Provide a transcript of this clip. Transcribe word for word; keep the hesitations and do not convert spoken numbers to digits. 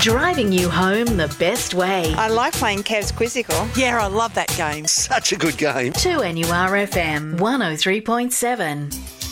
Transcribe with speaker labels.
Speaker 1: Driving you home the best way.
Speaker 2: I like playing Kev's Quizzical.
Speaker 3: Yeah, I love that game.
Speaker 4: Such a good game.
Speaker 1: two N U R F M one oh three point seven.